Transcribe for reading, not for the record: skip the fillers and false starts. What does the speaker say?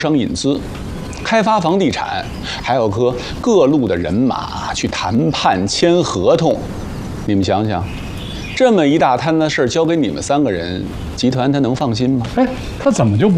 商引资，开发房地产，还要和各路的人马去谈判签合同。你们想想，这么一大摊子事儿交给你们3个人，集团他能放心吗？ 哎，他怎么就不